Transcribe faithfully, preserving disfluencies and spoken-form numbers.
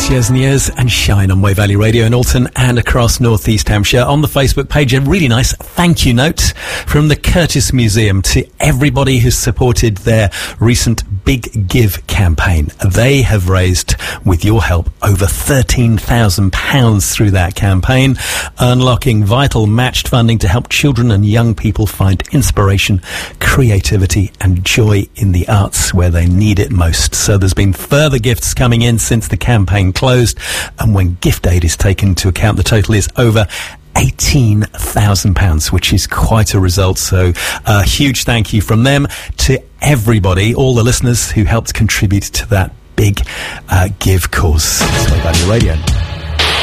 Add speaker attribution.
Speaker 1: Years and Years and Shine on Way Valley Radio in Alton and across North East Hampshire. On the Facebook page, a really nice thank you note from the Curtis Museum to everybody who's supported their recent Big Give campaign. They have raised, with your help, over thirteen thousand pounds through that campaign, unlocking vital matched funding to help children and young people find inspiration, creativity and joy in the arts where they need it most. So there's been further gifts coming in since the campaign closed, and when gift aid is taken into account, the total is over eighteen thousand pounds, which is quite a result. So a huge thank you from them to everybody, all the listeners who helped contribute to that big uh, give cause. That's Way Valley Radio.